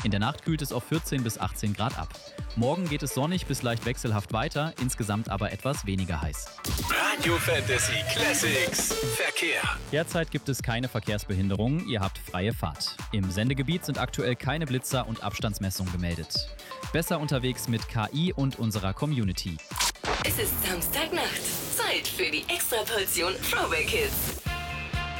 In der Nacht kühlt es auf 14 bis 18 Grad ab. Morgen geht es sonnig bis leicht wechselhaft weiter, insgesamt aber etwas weniger heiß. Radio Fantasy Classics Verkehr. Derzeit gibt es keine Verkehrsbehinderungen, ihr habt freie Fahrt. Im Sendegebiet sind aktuell keine Blitzer und Abstandsmessungen gemeldet. Besser unterwegs mit KI und unserer Community. Es ist Samstagnacht. Zeit für die Extraportion Throwback Hits.